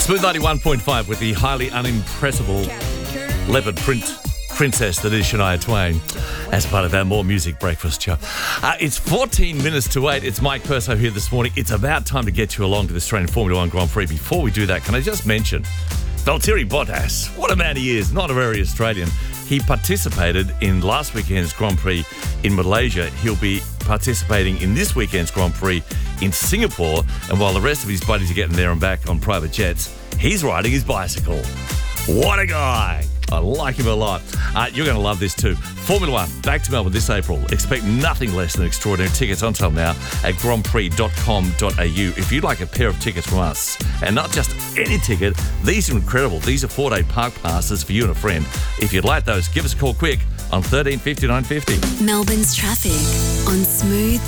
Smooth 91.5 with the highly unimpressible leopard print princess that is Shania Twain as part of our More Music Breakfast show. It's 14 minutes to 8. It's Mike Perso here this morning. It's about time to get you along to the Australian Formula One Grand Prix. Before we do that, can I just mention Valtteri Bottas? What a man he is. Not a very Australian. He participated in last weekend's Grand Prix in Malaysia. He'll be participating in this weekend's Grand Prix in Singapore. And while the rest of his buddies are getting there and back on private jets, he's riding his bicycle. What a guy. I like him a lot. You're going to love this too. Formula One, back to Melbourne this April. Expect nothing less than extraordinary. Tickets on sale now at grandprix.com.au. If you'd like a pair of tickets from us, and not just any ticket, these are incredible. These are 4-day park passes for you and a friend. If you'd like those, give us a call quick on 13 59 50. Melbourne's traffic on Smooth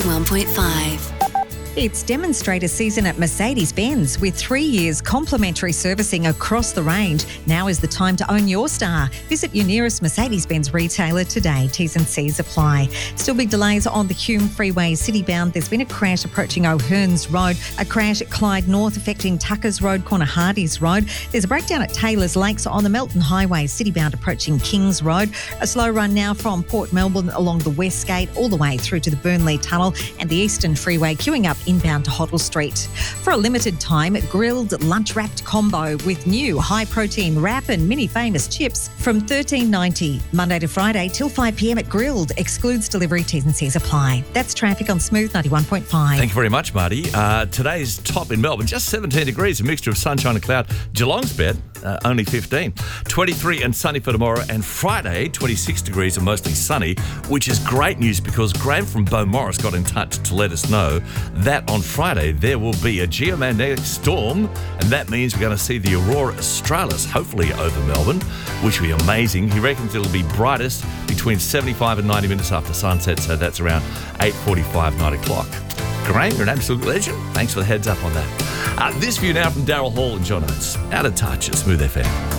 91.5. It's demonstrator season at Mercedes-Benz with 3 years complimentary servicing across the range. Now is the time to own your star. Visit your nearest Mercedes-Benz retailer today. T's and C's apply. Still big delays on the Hume Freeway citybound. There's been a crash approaching O'Hearns Road, a crash at Clyde North affecting Tuckers Road, corner Hardies Road. There's a breakdown at Taylors Lakes on the Melton Highway citybound approaching Kings Road. A slow run now from Port Melbourne along the West Gate all the way through to the Burnley Tunnel and the Eastern Freeway queuing up inbound to Hoddle Street. For a limited time, grilled lunch-wrapped combo with new high-protein wrap and mini famous chips from $13.90. Monday to Friday till 5 p.m. at Grilled. Excludes delivery. T's and C's apply. That's traffic on Smooth 91.5. Thank you very much, Marty. Today's top in Melbourne, just 17 degrees, a mixture of sunshine and cloud. Geelong's bet, only 15. 23 and sunny for tomorrow, and Friday, 26 degrees and mostly sunny, which is great news because Graham from Beaumaris got in touch to let us know that on Friday there will be a geomagnetic storm, and that means we're going to see the Aurora Australis hopefully over Melbourne, which will be amazing. He reckons it'll be brightest between 75 and 90 minutes after sunset, so that's around 8:45, 9 o'clock. Graham, you're an absolute legend. Thanks for the heads up on that. This view now from Daryl Hall and John Oates. Out of touch at Smooth FM.